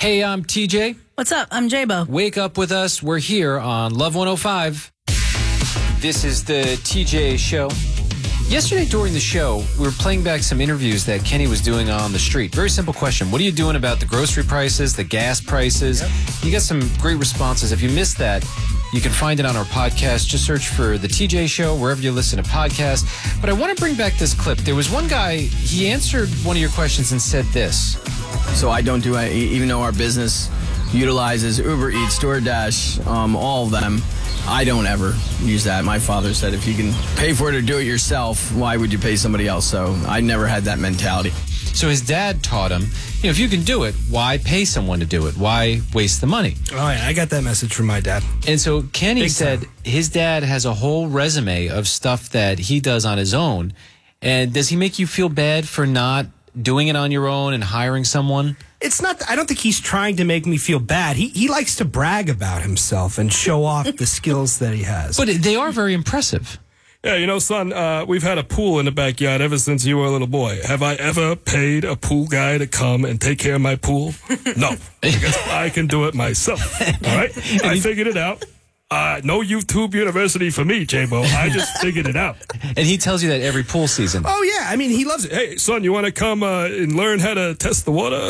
Hey, I'm TJ. What's up? I'm J-Bo. Wake up with us. We're here on Love 105. This is the TJ Show. Yesterday during the show, we were playing back some interviews that Kenny was doing on the street. Very simple question. What are you doing about the grocery prices, the gas prices? Yep. You got some great responses. If you missed that, you can find it on our podcast. Just search for The TJ Show wherever you listen to podcasts. But I want to bring back this clip. There was one guy, he answered one of your questions and said this. So I don't do, even though our business utilizes Uber Eats, DoorDash, all of them, I don't ever use that. My father said if you can pay for it or do it yourself, why would you pay somebody else? So I never had that mentality. So his dad taught him, if you can do it, why pay someone to do it? Why waste the money? Oh, yeah, I got that message from my dad. And so Kenny said his dad has a whole resume of stuff that he does on his own. And does he make you feel bad for not doing it on your own and hiring someone? It's not, I don't think he's trying to make me feel bad. He likes to brag about himself and show off the skills that he has. But they are very impressive. Yeah, son, we've had a pool in the backyard ever since you were a little boy. Have I ever paid a pool guy to come and take care of my pool? No, because I can do it myself. All right? I figured it out. No YouTube University for me, J-Bo. I just figured it out. And he tells you that every pool season. Oh, yeah. I mean, he loves it. Hey, son, you want to come and learn how to test the water?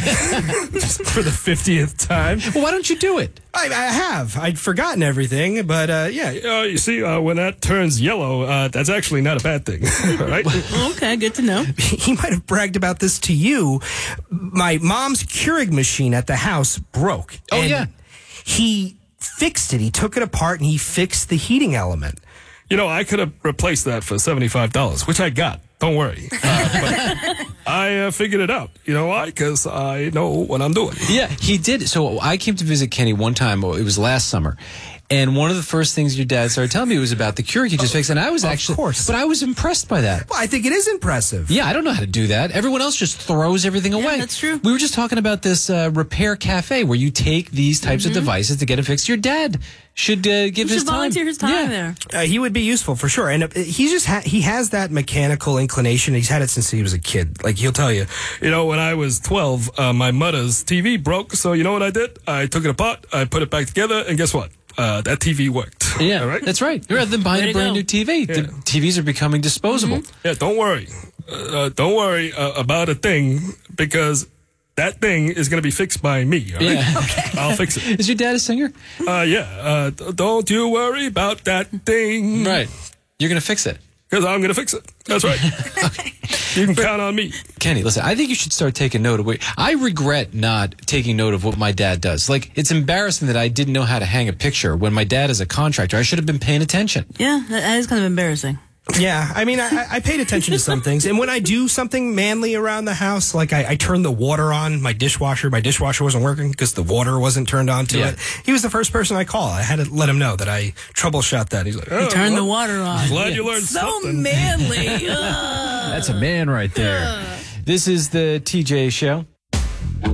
For the 50th time. Well, why don't you do it? I have. I'd forgotten everything, but yeah. You see, when that turns yellow, that's actually not a bad thing, right? Okay, good to know. He might have bragged about this to you. My mom's Keurig machine at the house broke. Oh, yeah. He fixed it. He took it apart and he fixed the heating element. I could have replaced that for $75, which I got. Don't worry. But I figured it out. You know why? Because I know what I'm doing. Yeah, he did. So I came to visit Kenny one time. It was last summer. And one of the first things your dad started telling me was about the Keurig he just fixed. And I was Of course. But I was impressed by that. Well, I think it is impressive. Yeah, I don't know how to do that. Everyone else just throws everything away. That's true. We were just talking about this repair cafe where you take these types of devices to get it fixed. Your dad should give his time. Volunteer his time there. He would be useful for sure. And he has that mechanical inclination. He's had it since he was a kid. Like, he'll tell you. When I was 12, my mother's TV broke. So you know what I did? I took it apart. I put it back together. And guess what? That TV worked. Yeah, right? That's right. Rather than buying a brand new TV, the TVs are becoming disposable. Yeah, don't worry. Don't worry about a thing because that thing is going to be fixed by me. All right? Yeah. Okay. I'll fix it. Is your dad a singer? Yeah. Don't you worry about that thing. Right. You're going to fix it. Because I'm going to fix it. That's right. You can count on me. Kenny, listen, I think you should start taking note of what... I regret not taking note of what my dad does. Like, it's embarrassing that I didn't know how to hang a picture when my dad is a contractor. I should have been paying attention. Yeah, that is kind of embarrassing. Yeah, I mean, I paid attention to some things. And when I do something manly around the house, like I turn the water on, my dishwasher wasn't working because the water wasn't turned on to it. He was the first person I called. I had to let him know that I troubleshot that. He's like, You turn the water on. Glad you learned So something. manly. That's a man right there. This is the TJ Show.